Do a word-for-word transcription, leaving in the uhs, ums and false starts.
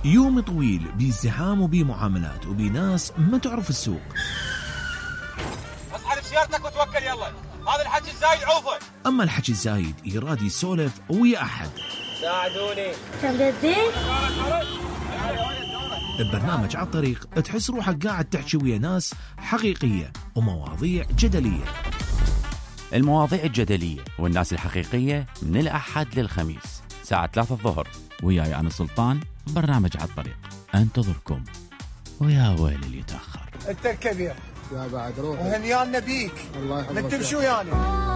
يوم طويل بازدحام وبمعاملات وبناس ما تعرف السوق. اسحب سيارتك وتوكل يلا، هذا الحكي الزايد عوفه. أما الحكي الزايد يراد يسولف ويا أحد. ساعدوني. كم الزيت؟ ببرنامج على الطريق تحس روحك قاعد تحكي ويا ناس حقيقية ومواضيع جدلية. المواضيع الجدلية والناس الحقيقية من الأحد للخميس ساعة ثلاثة الظهر، وياي أنا سلطان. برنامج على الطريق أنتظركم، ويا ويل اللي يتأخر. انت الكبير يا بعد روح وهنيانا بيك. الله يحفظك. من تمشوا يعني